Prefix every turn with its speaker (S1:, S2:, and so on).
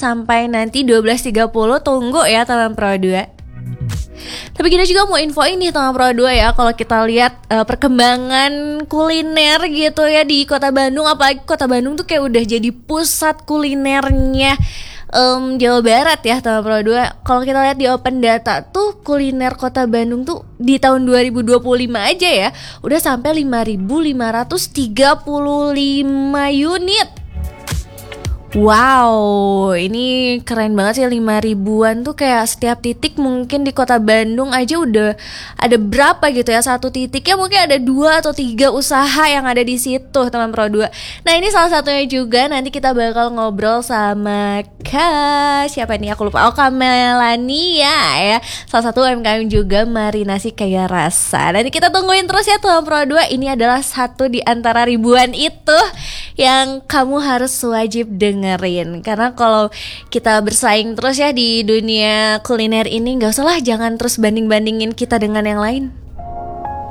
S1: sampai nanti 12.30. Tunggu ya teman Pro 2. Tapi kita juga mau info ini teman Pro 2 ya. Kalau kita lihat perkembangan kuliner gitu ya di Kota Bandung, apalagi Kota Bandung tuh kayak udah jadi pusat kulinernya Jawa Barat ya teman Pro 2. Kalau kita lihat di open data tuh kuliner Kota Bandung tuh di tahun 2025 aja ya udah sampai 5.535 unit. Wow, ini keren banget sih, 5 ribuan tuh kayak setiap titik mungkin di Kota Bandung aja udah ada berapa gitu ya. Satu titiknya mungkin ada 2 atau 3 usaha yang ada di situ teman Pro 2. Nah ini salah satunya juga nanti kita bakal ngobrol sama siapa nih aku lupa. Kak Melania ya, salah satu UMKM juga Marinasi Kaya Rasa. Nanti kita tungguin terus ya teman Pro 2. Ini adalah satu di antara ribuan itu yang kamu harus wajib dengerin. Karena kalau kita bersaing terus ya di dunia kuliner ini, gak usah lah, jangan terus banding-bandingin kita dengan yang lain.